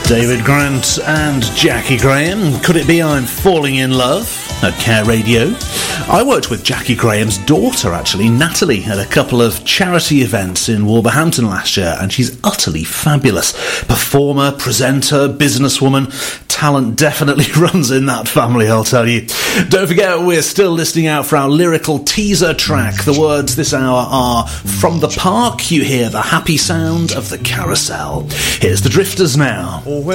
David Grant and Jackie Graham. Could it be I'm falling in love? At Care Radio. I worked with Jackie Graham's daughter, actually, Natalie, at a couple of charity events in Wolverhampton last year, and she's utterly fabulous. Performer, presenter, businesswoman. Talent definitely runs in that family, I'll tell you. Don't forget, we're still listening out for our lyrical teaser track. The words this hour are, from the park you hear the happy sound of the carousel. Here's the Drifters now.